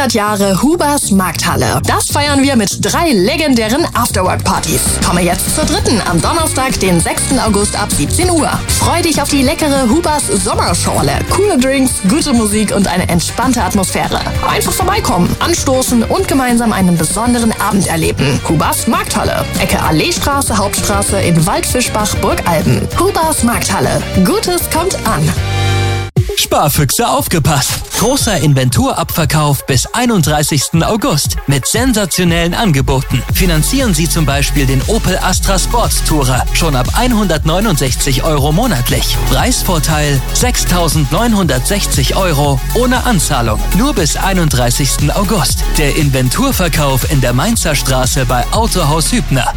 100 Jahre Hubers Markthalle. Das feiern wir mit 3 legendären Afterwork-Partys. Komme jetzt zur 3. am Donnerstag, den 6. August ab 17 Uhr. Freu dich auf die leckere Hubers Sommerschorle, coole Drinks, gute Musik und eine entspannte Atmosphäre. Einfach vorbeikommen, anstoßen und gemeinsam einen besonderen Abend erleben. Hubers Markthalle, Ecke Alleestraße, Hauptstraße in Waldfischbach, Burgalben. Hubers Markthalle. Gutes kommt an. Sparfüchse aufgepasst! Großer Inventurabverkauf bis 31. August mit sensationellen Angeboten. Finanzieren Sie zum Beispiel den Opel Astra Sports Tourer schon ab 169 € monatlich. Preisvorteil 6.960 € ohne Anzahlung. Nur bis 31. August. Der Inventurverkauf in der Mainzer Straße bei Autohaus Hübner.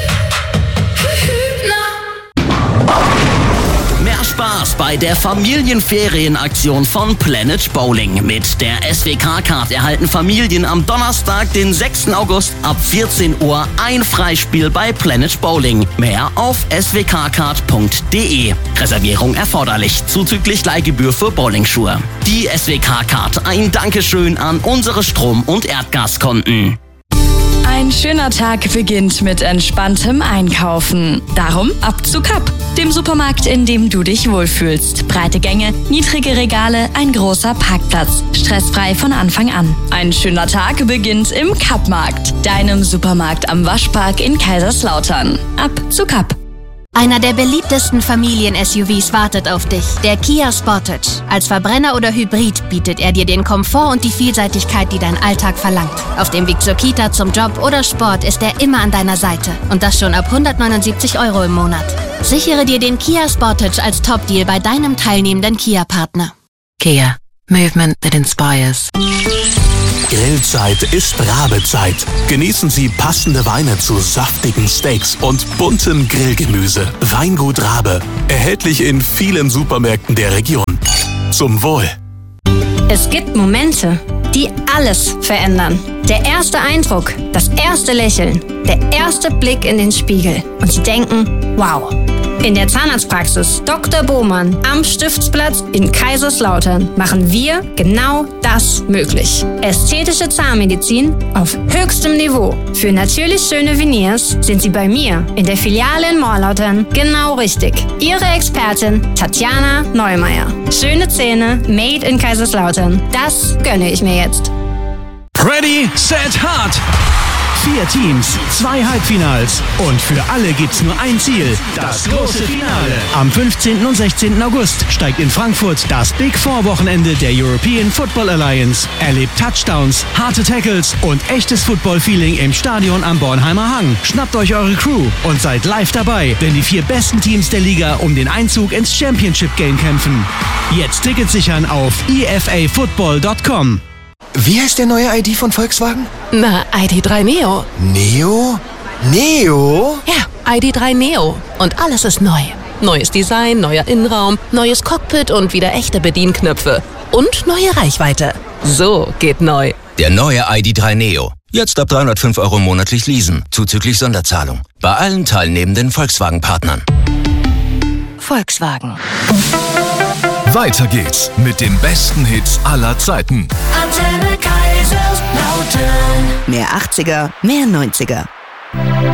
Mehr Spaß bei der Familienferienaktion von Planet Bowling. Mit der SWK-Card erhalten Familien am Donnerstag, den 6. August ab 14 Uhr ein Freispiel bei Planet Bowling. Mehr auf swykkcard.de. Reservierung erforderlich, zuzüglich Leihgebühr für Bowlingschuhe. Die SWK-Card, ein Dankeschön an unsere Strom- und Erdgaskonten. Ein schöner Tag beginnt mit entspanntem Einkaufen. Darum ab zu Kapp, dem Supermarkt, in dem du dich wohlfühlst. Breite Gänge, niedrige Regale, ein großer Parkplatz. Stressfrei von Anfang an. Ein schöner Tag beginnt im Kappmarkt, deinem Supermarkt am Waschpark in Kaiserslautern. Ab zu Kapp. Einer der beliebtesten Familien-SUVs wartet auf dich, der Kia Sportage. Als Verbrenner oder Hybrid bietet er dir den Komfort und die Vielseitigkeit, die dein Alltag verlangt. Auf dem Weg zur Kita, zum Job oder Sport ist er immer an deiner Seite. Und das schon ab 179 € im Monat. Sichere dir den Kia Sportage als Top-Deal bei deinem teilnehmenden Kia-Partner. Kia. Movement that inspires. Grillzeit ist Rabezeit. Genießen Sie passende Weine zu saftigen Steaks und buntem Grillgemüse. Weingut Rabe. Erhältlich in vielen Supermärkten der Region. Zum Wohl. Es gibt Momente, die alles verändern. Der erste Eindruck, das erste Lächeln, der erste Blick in den Spiegel. Und Sie denken, wow. In der Zahnarztpraxis Dr. Bohmann am Stiftsplatz in Kaiserslautern machen wir genau das möglich. Ästhetische Zahnmedizin auf höchstem Niveau. Für natürlich schöne Veneers sind Sie bei mir in der Filiale in Morlautern genau richtig. Ihre Expertin Tatjana Neumeier. Schöne Zähne made in Kaiserslautern. Das gönne ich mir jetzt. Ready, set, hard! 4 Teams, 2 Halbfinals und für alle gibt's nur ein Ziel, das große Finale. Am 15. und 16. August steigt in Frankfurt das Big Four Wochenende der European Football Alliance. Erlebt Touchdowns, harte Tackles und echtes Football-Feeling im Stadion am Bornheimer Hang. Schnappt euch eure Crew und seid live dabei, wenn die 4 besten Teams der Liga um den Einzug ins Championship Game kämpfen. Jetzt Tickets sichern auf efafootball.com. Wie heißt der neue ID von Volkswagen? Na, ID.3 Neo. Neo? Neo? Ja, ID.3 Neo. Und alles ist neu. Neues Design, neuer Innenraum, neues Cockpit und wieder echte Bedienknöpfe. Und neue Reichweite. So geht neu. Der neue ID.3 Neo. Jetzt ab 305 € monatlich leasen, zuzüglich Sonderzahlung. Bei allen teilnehmenden Volkswagen-Partnern. Volkswagen. Weiter geht's mit den besten Hits aller Zeiten. Antenne Kaiserslautern. Mehr 80er, mehr 90er.